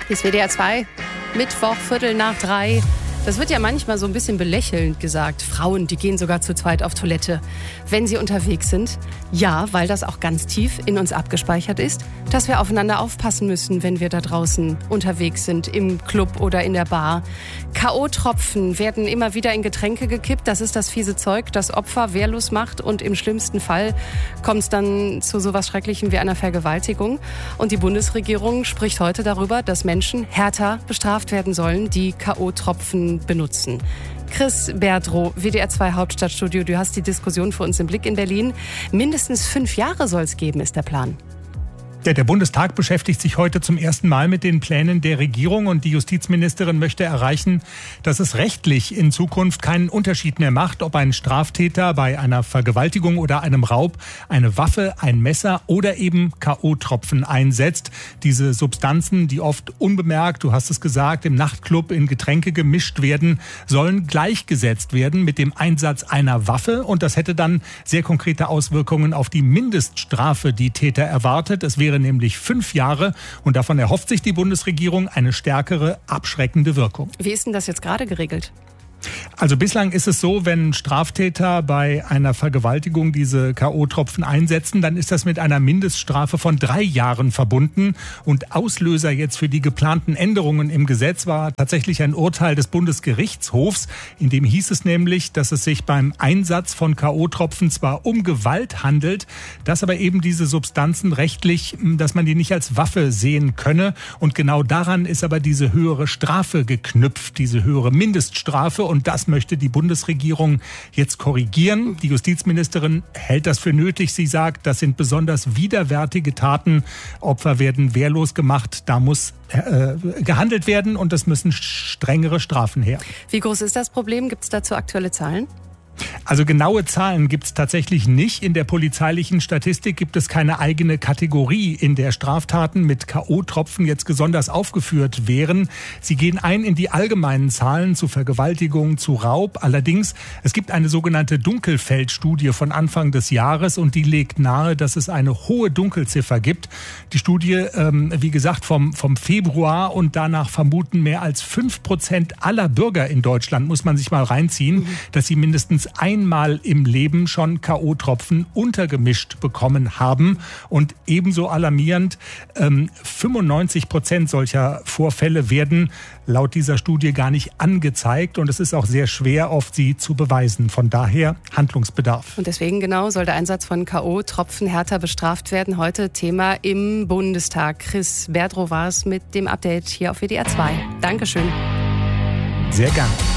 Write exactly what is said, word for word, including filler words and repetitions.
Hier ist W D R zwei, Mittwoch, Viertel nach drei. Das wird ja manchmal so ein bisschen belächelnd gesagt. Frauen, die gehen sogar zu zweit auf Toilette, wenn sie unterwegs sind. Ja, weil das auch ganz tief in uns abgespeichert ist, dass wir aufeinander aufpassen müssen, wenn wir da draußen unterwegs sind, im Club oder in der Bar. K O-Tropfen werden immer wieder in Getränke gekippt. Das ist das fiese Zeug, das Opfer wehrlos macht. Und im schlimmsten Fall kommt es dann zu sowas Schrecklichem wie einer Vergewaltigung. Und die Bundesregierung spricht heute darüber, dass Menschen härter bestraft werden sollen, die K O-Tropfen benutzen. Chris Berdrow, W D R zwei Hauptstadtstudio, du hast die Diskussion für uns im Blick in Berlin. Mindestens fünf Jahre soll es geben, ist der Plan. Ja, der Bundestag beschäftigt sich heute zum ersten Mal mit den Plänen der Regierung und die Justizministerin möchte erreichen, dass es rechtlich in Zukunft keinen Unterschied mehr macht, ob ein Straftäter bei einer Vergewaltigung oder einem Raub eine Waffe, ein Messer oder eben K O-Tropfen einsetzt. Diese Substanzen, die oft unbemerkt, du hast es gesagt, im Nachtclub in Getränke gemischt werden, sollen gleichgesetzt werden mit dem Einsatz einer Waffe und das hätte dann sehr konkrete Auswirkungen auf die Mindeststrafe, die Täter erwartet. Es wäre nämlich fünf Jahre und davon erhofft sich die Bundesregierung eine stärkere, abschreckende Wirkung. Wie ist denn das jetzt gerade geregelt? Also bislang ist es so, wenn Straftäter bei einer Vergewaltigung diese K O-Tropfen einsetzen, dann ist das mit einer Mindeststrafe von drei Jahren verbunden. Und Auslöser jetzt für die geplanten Änderungen im Gesetz war tatsächlich ein Urteil des Bundesgerichtshofs, in dem hieß es nämlich, dass es sich beim Einsatz von K O-Tropfen zwar um Gewalt handelt, dass aber eben diese Substanzen rechtlich, dass man die nicht als Waffe sehen könne. Und genau daran ist aber diese höhere Strafe geknüpft, diese höhere Mindeststrafe. Und das möchte die Bundesregierung jetzt korrigieren. Die Justizministerin hält das für nötig. Sie sagt, das sind besonders widerwärtige Taten. Opfer werden wehrlos gemacht. Da muss äh, gehandelt werden und es müssen strengere Strafen her. Wie groß ist das Problem? Gibt es dazu aktuelle Zahlen? Also genaue Zahlen gibt es tatsächlich nicht. In der polizeilichen Statistik gibt es keine eigene Kategorie, in der Straftaten mit K O-Tropfen jetzt besonders aufgeführt wären. Sie gehen ein in die allgemeinen Zahlen zu Vergewaltigung, zu Raub. Allerdings, es gibt eine sogenannte Dunkelfeldstudie von Anfang des Jahres und die legt nahe, dass es eine hohe Dunkelziffer gibt. Die Studie, ähm, wie gesagt, vom, vom Februar und danach vermuten mehr als fünf Prozent aller Bürger in Deutschland, muss man sich mal reinziehen, mhm. dass sie mindestens einmal im Leben schon K O-Tropfen untergemischt bekommen haben. Und ebenso alarmierend, ähm, fünfundneunzig Prozent solcher Vorfälle werden laut dieser Studie gar nicht angezeigt. Und es ist auch sehr schwer, oft sie zu beweisen. Von daher Handlungsbedarf. Und deswegen genau soll der Einsatz von K O-Tropfen härter bestraft werden. Heute Thema im Bundestag. Chris Berdrow war es mit dem Update hier auf W D R zwei. Dankeschön. Sehr gern.